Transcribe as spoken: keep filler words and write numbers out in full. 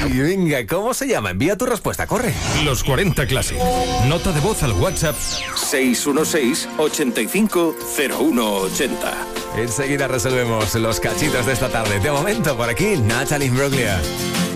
Venga, ¿cómo se llama? Envía tu respuesta, corre. Los cuarenta Classic. Nota de voz al WhatsApp seis uno seis, ochenta y cinco, cero uno ochenta. Enseguida resolvemos los cachitos de esta tarde. De momento, por aquí, Natalie Imbruglia.